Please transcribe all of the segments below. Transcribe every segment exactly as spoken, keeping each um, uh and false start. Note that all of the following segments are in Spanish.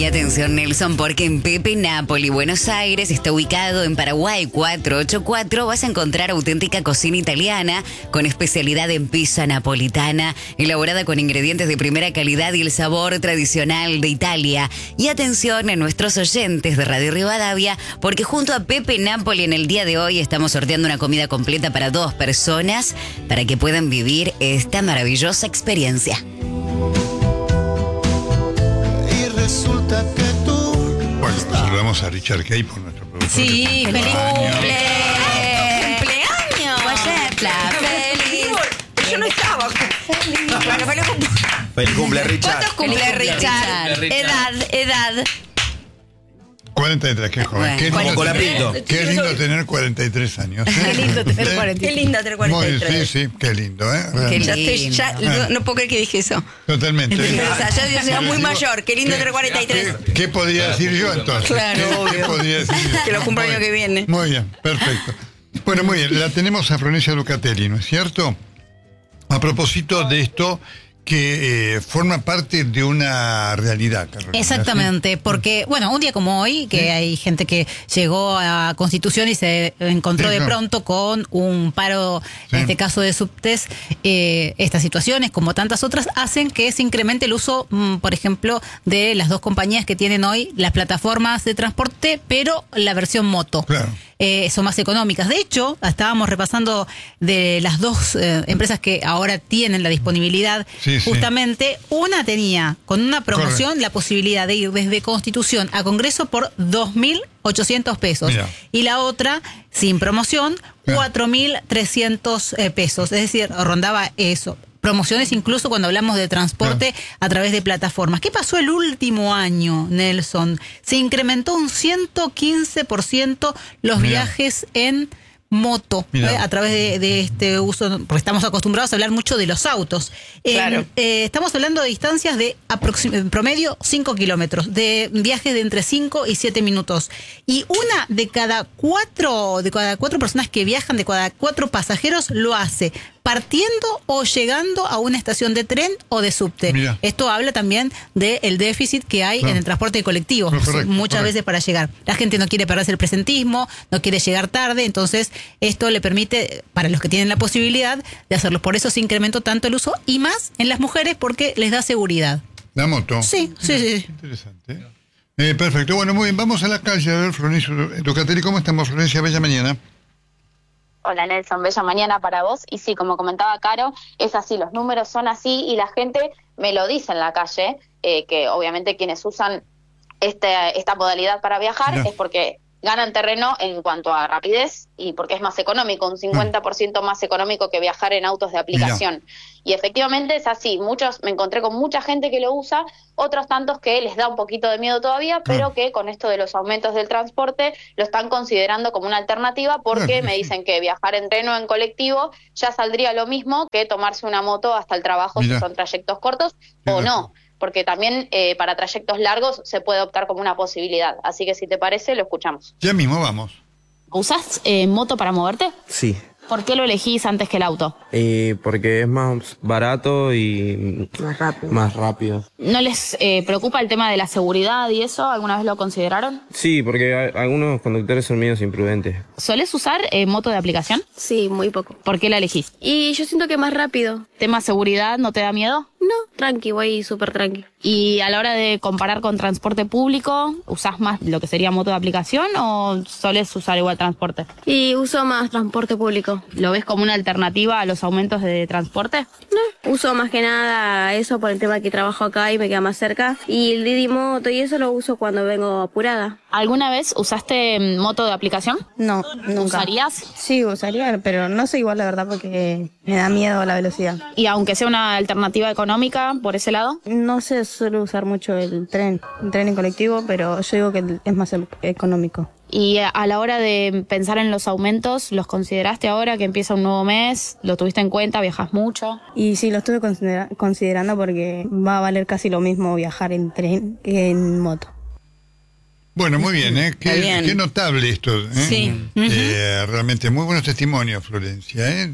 atención, Nelson, porque en Pepe Napoli, Buenos Aires, está ubicado en Paraguay cuatrocientos ochenta y cuatro. Vas a encontrar auténtica cocina italiana con especialidad en pizza napolitana, elaborada con ingredientes de primera calidad y el sabor tradicional de Italia. Y atención a nuestros oyentes de Radio Rivadavia, porque junto a Pepe Napoli en el día de hoy estamos sorteando una comida completa para dos personas para que puedan vivir esta maravillosa experiencia. Resulta que tú... Bueno, saludamos a Richard Kay por nuestro productor. Sí, feliz cumple. ¡Cumpleaños! Guayetla, feliz. Yo no estaba. Feliz. Bueno, feliz cumple. Feliz cumple, Richard. ¿Cuántos cumple, Feliz cumple, Richard? Richard. Edad, edad. cuarenta y tres, qué joven. Bueno, qué lindo, como Colapinto. tener, qué lindo tener cuarenta y tres años. ¿eh? Qué lindo tener ¿Eh? cuarenta y tres. Qué lindo tener cuarenta y tres. Muy, sí, sí, qué lindo, ¿eh? Qué Ya estoy, lindo. ya, no, no puedo creer que dije eso. Totalmente. O sea, ya yo soy muy Digo, mayor. Qué lindo tener cuarenta y tres. ¿Qué, qué podría decir yo entonces? Claro, ¿Qué, obvio. qué podría decir yo? Que lo cumpla el Muy año que viene. Muy bien, perfecto. Bueno, muy bien, la tenemos a Florencia Lucatelli, ¿no es cierto? A propósito de esto que eh, forma parte de una realidad, Carolina. Exactamente, porque, bueno, un día como hoy, que Sí. hay gente que llegó a Constitución y se encontró Sí, de claro. pronto con un paro, Sí. en este caso de subtes, eh, estas situaciones, como tantas otras, hacen que se incremente el uso, mm, por ejemplo, de las dos compañías que tienen hoy las plataformas de transporte, pero la versión moto. Claro. Eh, son más económicas. De hecho, estábamos repasando de las dos eh, empresas que ahora tienen la disponibilidad. Sí, sí. Justamente, una tenía con una promoción Correcto. la posibilidad de ir desde Constitución a Congreso por dos mil ochocientos pesos. Mira. Y la otra, sin promoción, Claro. cuatro mil trescientos eh, pesos. Es decir, rondaba eso. Promociones incluso cuando hablamos de transporte a través de plataformas. ¿Qué pasó el último año, Nelson? Se incrementó un ciento quince por ciento los Mirá. viajes en moto, Mirá. ¿eh? A través de, de este uso, porque estamos acostumbrados a hablar mucho de los autos. En, Claro. eh, estamos hablando de distancias de aproxim- en promedio cinco kilómetros, de viajes de entre cinco y siete minutos. Y una de cada cuatro, de cada cuatro personas que viajan, de cada cuatro pasajeros, lo hace partiendo o llegando a una estación de tren o de subte. Mirá. Esto habla también del déficit que hay Claro. en el transporte colectivo, No, correcto, muchas correcto. veces para llegar. La gente no quiere perderse el presentismo, no quiere llegar tarde, entonces esto le permite, para los que tienen la posibilidad, de hacerlo. Por eso se incrementó tanto el uso y más en las mujeres porque les da seguridad. La moto. Sí, sí, sí. Interesante. ¿eh? Eh, perfecto. Bueno, muy bien. Vamos a la calle a ver, Florencia Lucatelli. ¿Cómo estamos, Florencia? Bella mañana. Hola Nelson, bella mañana para vos. Y sí, como comentaba Caro, es así, los números son así y la gente me lo dice en la calle, eh, que obviamente quienes usan este, esta modalidad para viajar Mirá. es porque ganan terreno en cuanto a rapidez y porque es más económico, un cincuenta por ciento más económico que viajar en autos de aplicación. Y efectivamente es así, muchos me encontré con mucha gente que lo usa, otros tantos que les da un poquito de miedo todavía, pero que con esto de los aumentos del transporte lo están considerando como una alternativa porque Claro, me sí. dicen que viajar en tren o en colectivo ya saldría lo mismo que tomarse una moto hasta el trabajo Mirá. si son trayectos cortos o Mirá. no, porque también eh, para trayectos largos se puede optar como una posibilidad. Así que si te parece, lo escuchamos. Ya mismo vamos. ¿Usás eh, moto para moverte? Sí, ¿Por qué lo elegís antes que el auto? eh, porque es más barato y Más rápido. más rápido. ¿No les eh, preocupa el tema de la seguridad y eso? ¿Alguna vez lo consideraron? Sí, porque a- algunos conductores son medios imprudentes. ¿Solés usar eh, moto de aplicación? Sí, muy poco. ¿Por qué la elegís? Y yo siento que es más rápido. ¿Tema seguridad no te da miedo? No, tranqui, voy súper tranqui. Y a la hora de comparar con transporte público, ¿usás más lo que sería moto de aplicación o solés usar igual transporte? Y uso más transporte público. ¿Lo ves como una alternativa a los aumentos de transporte? No, uso más que nada eso por el tema que trabajo acá y me queda más cerca. Y el Didi Moto y eso lo uso cuando vengo apurada. ¿Alguna vez usaste mm, moto de aplicación? No, nunca. ¿Usarías? Sí, usaría, pero no sé igual la verdad porque me da miedo la velocidad. Y aunque sea una alternativa económica por ese lado, No sé, suelo usar mucho el tren, el tren en colectivo, pero yo digo que es más e- económico. y a a la hora de pensar en los aumentos, ¿los consideraste ahora que empieza un nuevo mes? ¿Lo tuviste en cuenta? ¿Viajas mucho? Y sí, lo estuve considera- considerando porque va a valer casi lo mismo viajar en tren que en moto. Bueno, muy bien, ¿eh? Qué, Está bien. qué notable esto. ¿eh? Sí. Eh, realmente muy buenos testimonios, Florencia. ¿eh?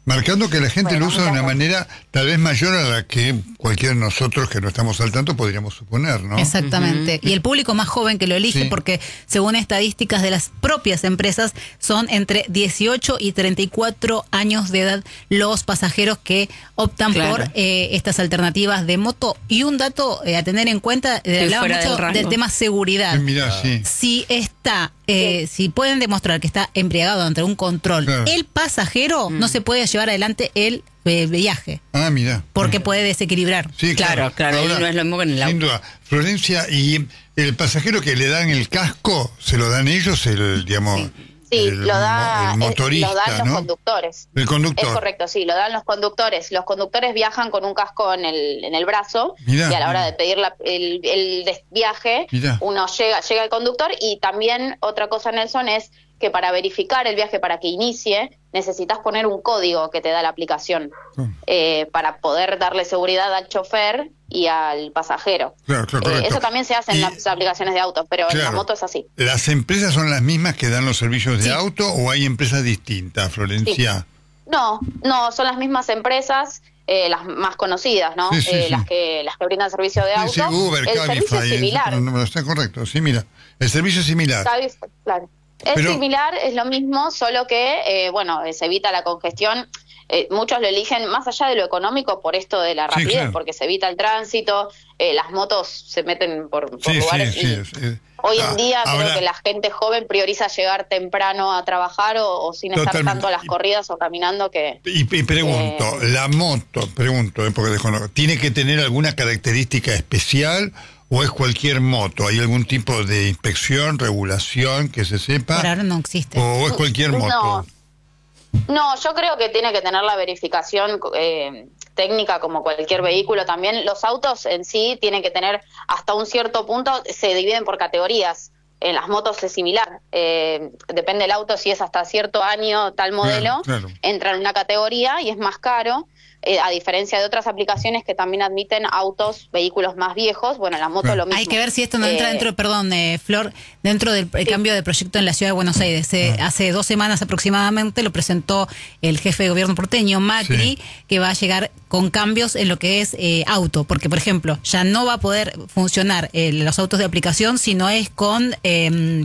Marcando que la gente Bueno, lo usa de una muchas manera tal vez mayor a la que cualquiera de nosotros que no estamos al tanto podríamos suponer, ¿no? Exactamente. Y el público más joven que lo elige, Sí. porque según estadísticas de las propias empresas, son entre dieciocho y treinta y cuatro años de edad los pasajeros que optan Claro. por eh, estas alternativas de moto. Y un dato eh, a tener en cuenta, eh, Que hablaba fuera mucho del rango. del tema seguridad. Eh, mirá, sí. Si está, eh, si pueden demostrar que está embriagado ante un control, Claro. el pasajero no se puede llevar adelante el eh, viaje, Ah, mira. porque puede desequilibrar. Sí, Claro, claro, ahí no es lo mismo que en el Sin auto. duda. Florencia, ¿y el pasajero que le dan el casco, se lo dan ellos, el, digamos, Sí, el, lo, da, mo- el eh, motorista, lo dan los ¿no? conductores. El conductor. Es correcto, sí, lo dan los conductores. Los conductores viajan con un casco en el, en el brazo Mirá, y a la hora mirá. de pedir la- el, el des- viaje, Mirá. uno llega, llega el conductor. Y también otra cosa, Nelson, es que para verificar el viaje, para que inicie, necesitas poner un código que te da la aplicación ¿Cómo? eh, para poder darle seguridad al chofer y al pasajero. Claro, claro, Eh, correcto. eso también se hace en Y- las aplicaciones de autos, pero en la Claro. moto es así. ¿Las empresas son las mismas que dan los servicios de Sí. auto o hay empresas distintas, Florencia? No, no, son las mismas empresas, eh, las más conocidas, ¿no? Sí, sí, Eh, sí. Las que las que brindan servicio de Sí, auto. sí, Uber, el servicio es Cabify, similar. no, no, está correcto, sí, mira. El servicio es similar. Cabify, claro. Es Pero- similar, es lo mismo, solo que, eh, bueno, eh, se evita la congestión. Eh, muchos lo eligen más allá de lo económico por esto de la Sí, rapidez, claro. porque se evita el tránsito, eh, las motos se meten por, por Sí, sí, lugares sí. y es- es- hoy Ah, en día ahora- creo que la gente joven prioriza llegar temprano a trabajar o, o sin estar Totalmente. tanto a las corridas o caminando que... Y, y pregunto, Eh, la moto, pregunto, eh, porque desconozco, ¿tiene que tener alguna característica especial o es cualquier moto? ¿Hay algún tipo de inspección, regulación que se sepa? Por ahora no existe. ¿O es cualquier moto? No. No, yo creo que tiene que tener la verificación eh, técnica como cualquier vehículo también. Los autos en sí tienen que tener hasta un cierto punto, se dividen por categorías. En las motos es similar. Eh, depende del auto, si es hasta cierto año, tal modelo, Claro, claro. entra en una categoría y es más caro. Eh, a diferencia de otras aplicaciones que también admiten autos, vehículos más viejos, bueno, la moto Claro. lo mismo. Hay que ver si esto no entra Eh, dentro, perdón, eh, Flor, dentro del el cambio de proyecto en la ciudad de Buenos Aires. Eh, Ah. Hace dos semanas aproximadamente lo presentó el jefe de gobierno porteño, Macri, Sí. que va a llegar con cambios en lo que es eh, auto. Porque, por ejemplo, ya no va a poder funcionar eh, los autos de aplicación si no es con eh,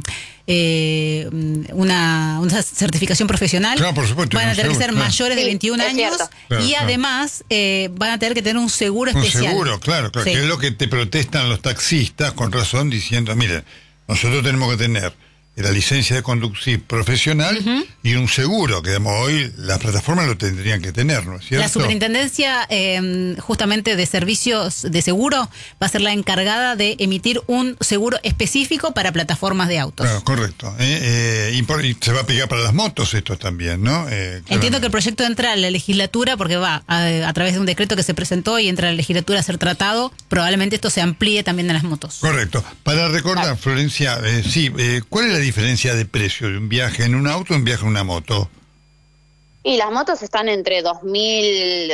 eh, una, una certificación profesional. Claro, por supuesto, Van a un tener que seguro, ser claro. mayores de Sí, veintiún es años cierto. Claro, y claro. además eh, van a tener que tener un seguro Un especial. seguro, claro, claro, Sí. que es lo que te protestan los taxistas con razón diciendo, miren, nosotros tenemos que tener la licencia de conducir profesional y un seguro, que digamos, hoy las plataformas lo tendrían que tener, ¿no es cierto? La superintendencia eh, justamente de servicios de seguro va a ser la encargada de emitir un seguro específico para plataformas de autos. Claro, correcto. Eh, eh, y, por- y se va a aplicar para las motos esto también, ¿no? Eh, Entiendo que el claramente. proyecto entra a la legislatura porque va a, a través de un decreto que se presentó y entra a la legislatura a ser tratado. Probablemente esto se amplíe también a las motos. Correcto. Para recordar, Florencia, eh, sí, eh, ¿cuál es la diferencia de precio de un viaje en un auto y un viaje en una moto? Y las motos están entre dos mil